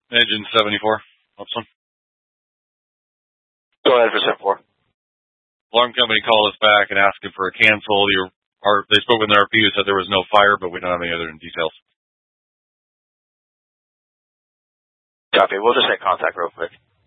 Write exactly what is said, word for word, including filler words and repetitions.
Engine seventy-four. Awesome. Go ahead for seven four. Alarm company called us back and asking for a cancel. Your, our, they spoke with an R P U, said there was no fire, but we don't have any other details. Copy. We'll just make contact real quick.